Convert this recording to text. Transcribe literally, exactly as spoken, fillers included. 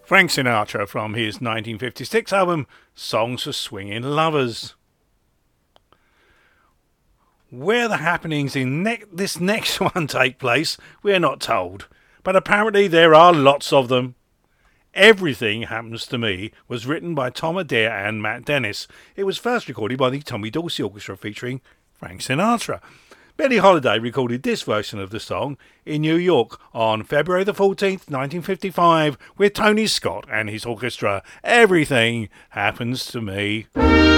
Frank Sinatra from his nineteen fifty-six album Songs for Swingin' Lovers. Where the happenings in ne- this next one take place, we are not told, but apparently there are lots of them. Everything Happens to Me was written by Tom Adair and Matt Dennis. It was first recorded by the Tommy Dorsey Orchestra featuring Frank Sinatra. Billie Holiday recorded this version of the song in New York on February the fourteenth, nineteen fifty-five with Tony Scott and his orchestra. Everything Happens to Me.